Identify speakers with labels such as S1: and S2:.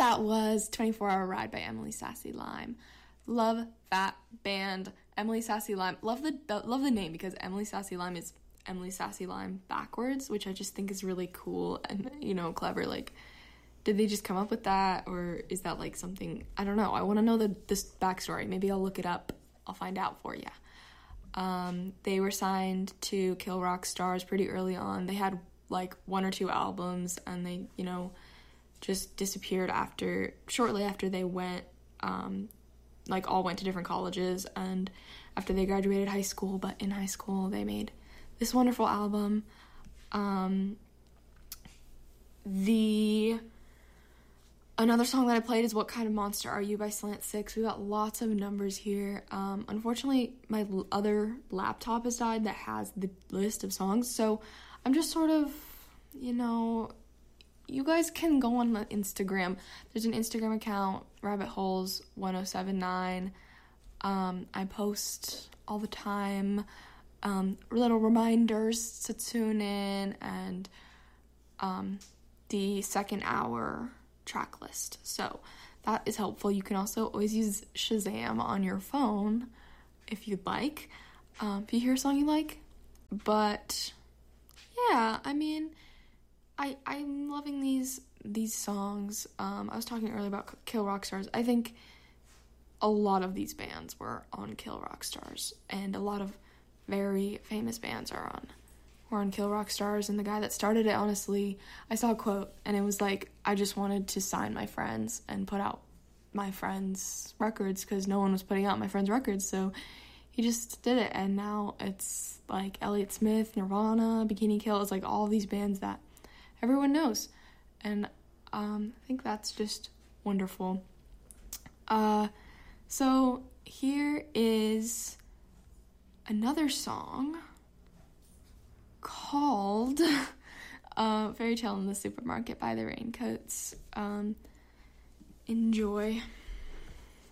S1: that was 24-Hour Ride by Emily Sassy Lime. Love that band, Emily Sassy Lime. Love the name, because Emily Sassy Lime is Emily Sassy Lime backwards, which I just think is really cool and, clever. Like, did they just come up with that, or is that like something, I don't know. I want to know this backstory. Maybe I'll look it up. I'll find out for you. They were signed to Kill Rock Stars pretty early on. They had like 1 or 2 albums, and they, just disappeared shortly after they went, all went to different colleges, and after they graduated high school. But in high school, they made this wonderful album. Another song that I played is What Kind of Monster Are You by Slant Six. We got lots of numbers here. Unfortunately, my other laptop has died that has the list of songs, so I'm just sort of, you guys can go on the Instagram. There's an Instagram account, Rabbit Holes 1079. I post all the time, little reminders to tune in, and the second hour track list. So that is helpful. You can also always use Shazam on your phone if you'd like, if you hear a song you like. But yeah, I mean, I'm loving these songs. I was talking earlier about Kill Rock Stars. I think a lot of these bands were on Kill Rock Stars, and a lot of very famous bands were on Kill Rock Stars. And the guy that started it, honestly, I saw a quote, and it was like, I just wanted to sign my friends and put out my friends' records, because no one was putting out my friends' records, so he just did it. And now it's like Elliott Smith, Nirvana, Bikini Kill. It's like all these bands that everyone knows, and I think that's just wonderful. So here is another song called Fairy Tale in the Supermarket by the Raincoats. Enjoy.